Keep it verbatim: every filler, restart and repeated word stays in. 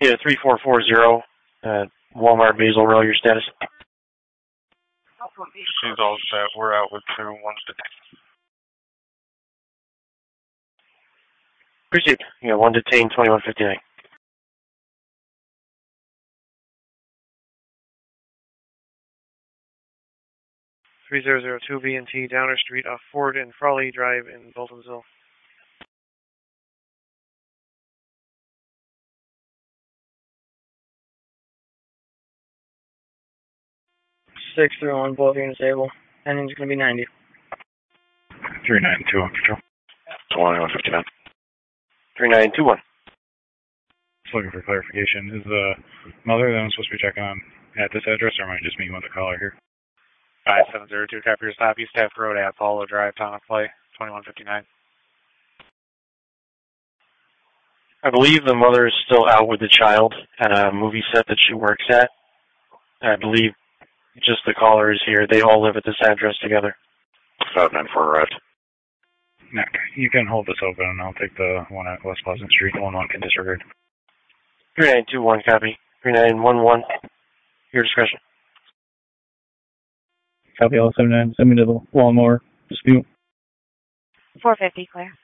Yeah, three four four zero, uh, Walmart Basil Row, your status? She's all set. We're out with two. One's detained. Appreciate it. Yeah, one detained, twenty-one fifty-nine. three zero zero two B and T Downer Street off Ford and Frawley Drive in Boltonsville. six three one, both units able. Ending's going to be ninety. three nine two on patrol. twenty-one fifty-nine. three nine two one. Just looking for clarification. Is the mother that I'm supposed to be checking on at this address, or am I just meeting with the caller here? five seven zero two, copy your stop, East Taft Road at Apollo Drive, Town of Clay, twenty-one fifty-nine. I believe the mother is still out with the child at a movie set that she works at. I believe just the caller is here. They all live at this address together. five nine four arrived. Okay, you can hold this open and I'll take the one at West Pleasant Street. One one can disregard. three nine two one, copy. three nine one one, your discretion. Copy all seven nine, send me to the Walmart dispute. four fifty, clear.